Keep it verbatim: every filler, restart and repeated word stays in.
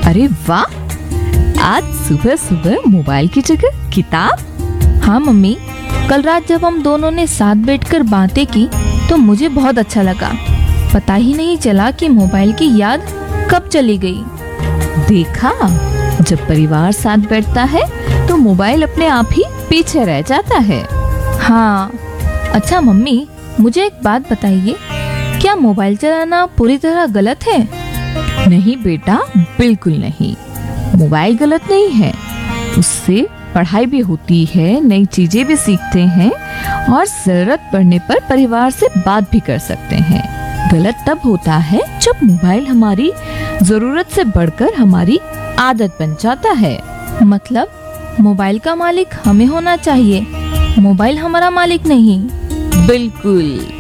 अरे वाह, आज सुबह सुबह मोबाइल की जगह किताब। हाँ मम्मी, कल रात जब हम दोनों ने साथ बैठकर बातें की तो मुझे बहुत अच्छा लगा। पता ही नहीं चला कि मोबाइल की याद कब चली गई। देखा, जब परिवार साथ बैठता है तो मोबाइल अपने आप ही पीछे रह जाता है। हाँ, अच्छा मम्मी, मुझे एक बात बताइए, क्या मोबाइल चलाना पूरी तरह गलत है? नहीं बेटा, बिल्कुल नहीं। मोबाइल गलत नहीं है, उससे पढ़ाई भी होती है, नई चीजें भी सीखते हैं और जरूरत पड़ने पर परिवार से बात भी कर सकते हैं। गलत तब होता है जब मोबाइल हमारी जरूरत से बढ़कर हमारी आदत बन जाता है। मतलब मोबाइल का मालिक हमें होना चाहिए, मोबाइल हमारा मालिक नहीं। बिल्कुल।